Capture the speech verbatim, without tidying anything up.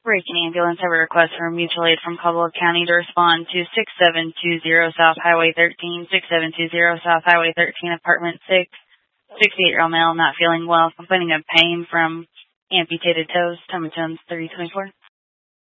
Breaking ambulance, I have a request from mutual aid from Caldwell County to respond to six seven two zero South Highway thirteen, six seven two zero South Highway thirteen, Apartment six, sixty-eight-year-old male not feeling well, complaining of pain from amputated toes, Thomas Jones, thirty twenty-four.